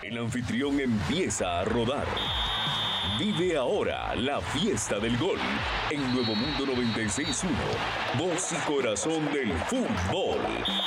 El anfitrión empieza a rodar. Vive ahora la fiesta del gol en Nuevo Mundo 96.1, voz y corazón del fútbol.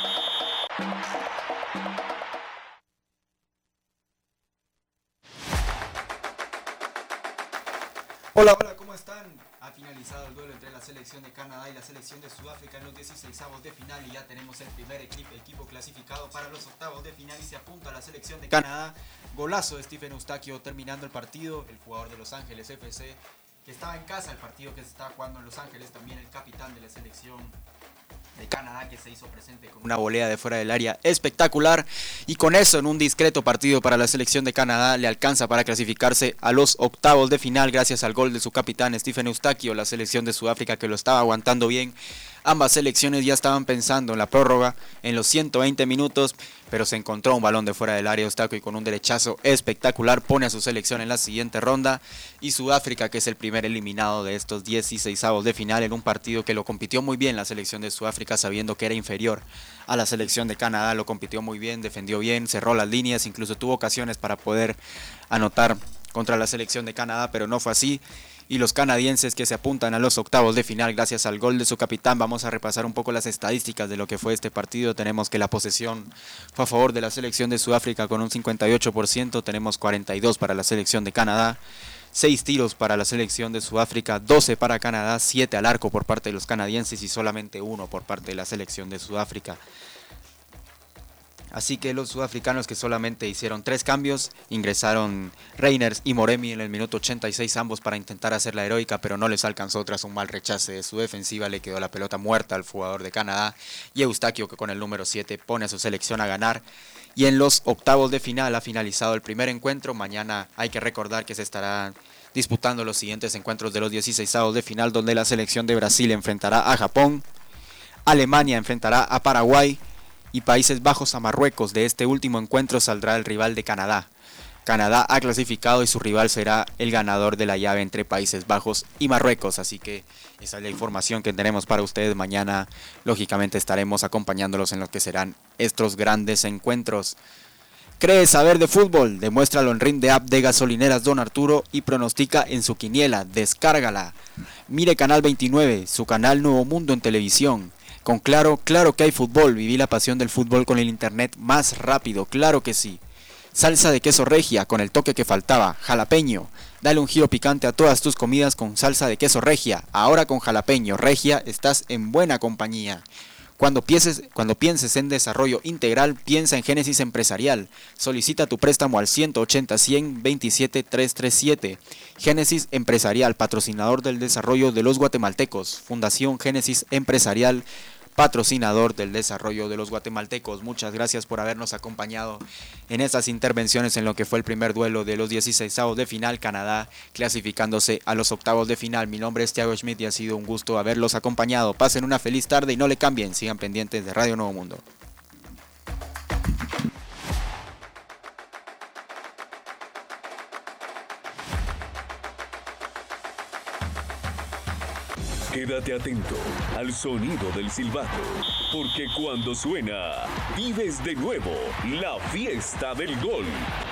Hola, ¿cómo están? Ha finalizado el duelo entre la selección de Canadá y la selección de Sudáfrica en los 16avos de final y ya tenemos el primer equipo clasificado para los octavos de final y se apunta a la selección de Canadá. Golazo de Stephen Eustáquio terminando el partido, el jugador de Los Ángeles FC, que estaba en casa el partido que se estaba jugando en Los Ángeles, también el capitán de la selección de Canadá que se hizo presente con una volea de fuera del área espectacular y con eso en un discreto partido para la selección de Canadá le alcanza para clasificarse a los octavos de final gracias al gol de su capitán Stephen Eustáquio. La selección de Sudáfrica que lo estaba aguantando bien, ambas selecciones ya estaban pensando en la prórroga en los 120 minutos, pero se encontró un balón de fuera del área. Eustáquio y con un derechazo espectacular pone a su selección en la siguiente ronda y Sudáfrica, que es el primer eliminado de estos 16avos de final en un partido que lo compitió muy bien la selección de Sudáfrica sabiendo que era inferior a la selección de Canadá, lo compitió muy bien, defendió bien, cerró las líneas, incluso tuvo ocasiones para poder anotar contra la selección de Canadá, pero no fue así. Y los canadienses que se apuntan a los octavos de final gracias al gol de su capitán. Vamos a repasar un poco las estadísticas de lo que fue este partido. Tenemos que la posesión fue a favor de la selección de Sudáfrica con un 58%, tenemos 42 para la selección de Canadá, 6 tiros para la selección de Sudáfrica, 12 para Canadá, 7 al arco por parte de los canadienses y solamente 1 por parte de la selección de Sudáfrica. Así que los sudafricanos que solamente hicieron 3 cambios, ingresaron Reiners y Moremi en el minuto 86 ambos para intentar hacer la heroica, pero no les alcanzó tras un mal rechace de su defensiva, le quedó la pelota muerta al jugador de Canadá y Eustáquio que con el número 7 pone a su selección a ganar. Y en los octavos de final ha finalizado el primer encuentro, mañana hay que recordar que se estarán disputando los siguientes encuentros de los 16avos de final donde la selección de Brasil enfrentará a Japón, Alemania enfrentará a Paraguay, y Países Bajos a Marruecos. De este último encuentro saldrá el rival de Canadá. Canadá ha clasificado y su rival será el ganador de la llave entre Países Bajos y Marruecos. Así que esa es la información que tenemos para ustedes. Mañana, lógicamente, estaremos acompañándolos en lo que serán estos grandes encuentros. ¿Crees saber de fútbol? Demuéstralo en Ring de App de Gasolineras Don Arturo y pronostica en su quiniela. Descárgala. Mire Canal 29, su canal Nuevo Mundo en televisión. Con Claro que hay fútbol, viví la pasión del fútbol con el internet más rápido, claro que sí. Salsa de queso regia, con el toque que faltaba, jalapeño. Dale un giro picante a todas tus comidas con salsa de queso regia. Ahora con jalapeño regia estás en buena compañía. Cuando pienses en desarrollo integral, piensa en Génesis Empresarial. Solicita tu préstamo al 180-100-27-337. Génesis Empresarial, patrocinador del desarrollo de los guatemaltecos. Fundación Génesis Empresarial, patrocinador del desarrollo de los guatemaltecos. Muchas gracias por habernos acompañado en estas intervenciones en lo que fue el primer duelo de los 16avos de final, Canadá clasificándose a los octavos de final. Mi nombre es Thiago Schmidt y ha sido un gusto haberlos acompañado. Pasen una feliz tarde y no le cambien, sigan pendientes de Radio Nuevo Mundo. Quédate atento al sonido del silbato, porque cuando suena, vives de nuevo la fiesta del gol.